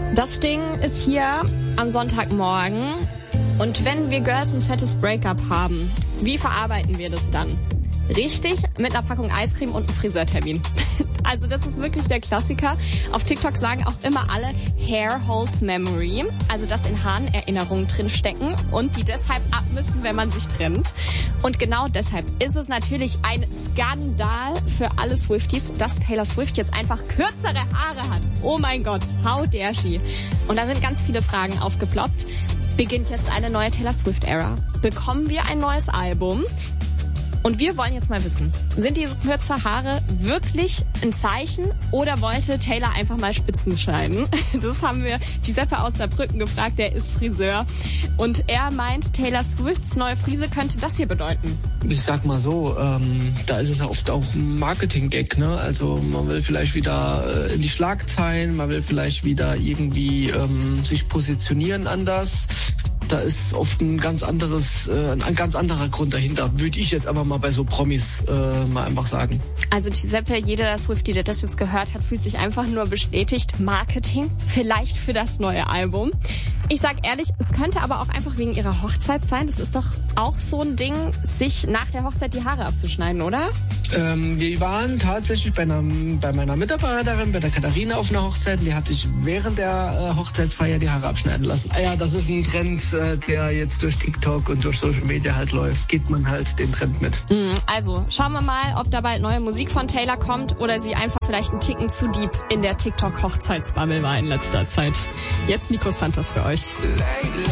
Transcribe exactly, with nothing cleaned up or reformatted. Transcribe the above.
Das Ding ist hier am Sonntagmorgen. Und wenn wir Girls ein fettes Breakup haben, wie verarbeiten wir das dann? Richtig, mit einer Packung Eiscreme und einem Friseurtermin. Also das ist wirklich der Klassiker. Auf TikTok sagen auch immer alle Hair holds memory. Also dass in Haaren Erinnerungen drin stecken und die deshalb ab müssen, wenn man sich trennt. Und genau deshalb ist es natürlich ein Skandal für alle Swifties, dass Taylor Swift jetzt einfach kürzere Haare hat. Oh mein Gott, how dare she? Und da sind ganz viele Fragen aufgeploppt. Beginnt jetzt eine neue Taylor Swift-Ära? Bekommen wir ein neues Album? Und wir wollen jetzt mal wissen, sind diese kürzer Haare wirklich ein Zeichen oder wollte Taylor einfach mal Spitzen schneiden? Das haben wir Giuseppe aus Saarbrücken gefragt, der ist Friseur. Und er meint, Taylor Swifts neue Frise könnte das hier bedeuten. Ich sag mal so, ähm, da ist es ja oft auch ein Marketing-Gag, ne? Also man will vielleicht wieder äh, in die Schlagzeilen, man will vielleicht wieder irgendwie ähm, sich positionieren anders. Da ist oft ein ganz anderes, äh, ein ganz anderer Grund dahinter, würde ich jetzt aber mal bei so Promis äh, mal einfach sagen. Also Giuseppe, jeder Swiftie, der das jetzt gehört hat, fühlt sich einfach nur bestätigt. Marketing, vielleicht für das neue Album. Ich sag ehrlich, es könnte aber auch einfach wegen ihrer Hochzeit sein. Das ist doch auch so ein Ding, sich nach der Hochzeit die Haare abzuschneiden, oder? Ähm, wir waren tatsächlich bei, einer, bei meiner Mitarbeiterin, bei der Katharina auf einer Hochzeit. Die hat sich während der äh, Hochzeitsfeier die Haare abschneiden lassen. Ah ja, das ist ein Trend, äh, der jetzt durch TikTok und durch Social Media halt läuft. Geht man halt den Trend mit. Also, schauen wir mal, ob da bald neue Musik von Taylor kommt oder sie einfach vielleicht einen Ticken zu deep in der TikTok-Hochzeitsbubble war in letzter Zeit. Jetzt Nico Santos für euch.